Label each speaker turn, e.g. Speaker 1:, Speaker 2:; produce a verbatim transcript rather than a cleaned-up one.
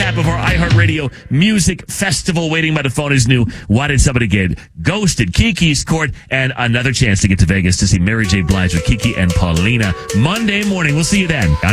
Speaker 1: recap of our iHeartRadio Music Festival waiting by the phone is new. Why Did Somebody Get Ghosted? Kiki's Court, and another chance to get to Vegas to see Mary J. Blige with Kiki and Paulina Monday morning. We'll see you then on